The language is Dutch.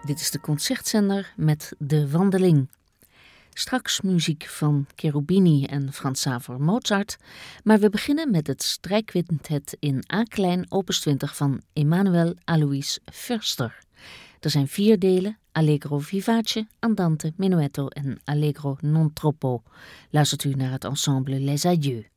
Dit is de concertzender met De Wandeling. Straks muziek van Cherubini en Franz Xaver Mozart, maar we beginnen met het strijkquintet in A-klein opus 20 van Emanuel Alois Förster. Er zijn 4 delen: Allegro vivace, Andante, Menuetto en Allegro non troppo. Luistert u naar het ensemble Les Adieux.